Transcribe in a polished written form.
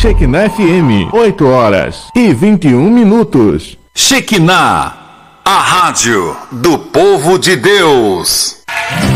Shekinah FM, 8h21. Shekinah, a rádio do povo de Deus.